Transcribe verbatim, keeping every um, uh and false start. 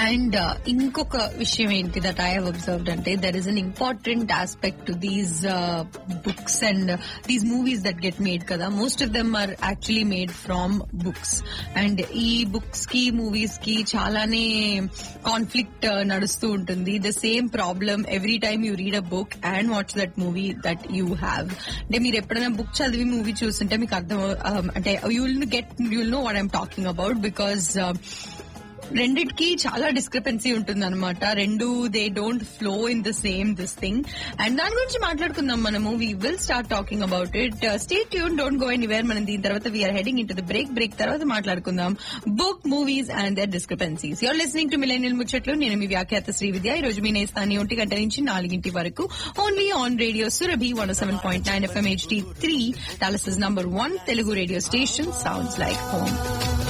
And ఇంకొక విషయం ఏంటి దట్ ఐ హావ్ అబ్జర్వ్డ్ అంటే there is an important aspect to these books and these movies that get made కదా. Most of them are actually made from books. And ఈ books కి movies కి చాలానే conflict నడుస్తూ ఉంటుంది. The same problem every time you read a book and watch that movie that you have. అంటే మీరు ఎప్పుడైనా బుక్ చదివి మూవీ చూస్తుంటే మీకు అర్థం అంటే you will get you will know what I'm talking about. Because రెండిటికి చాలా డిస్క్రిపెన్సీ ఉంటుంది అనమాట. రెండు they don't flow in the same this thing. And దాని గురించి మాట్లాడుకుందాం మనము. We will start talking about it. Stay tune, don't go anywhere. మనం దీని తర్వాత we're heading in to the break. Break తర్వాత మాట్లాడుకుందాం book, movies and there discrepancies. You're listening to millennial ముచ్చట్లు. నేను మీ వ్యాఖ్యాత శ్రీవిద్య. ఈ రోజు మీ నేస్తాన్ని ఒంటి గంట నుంచి నాలుగింటి వరకు only on radio Surabhi one seven point nine FM HD three, Dallas number one Telugu radio station. Sounds like home.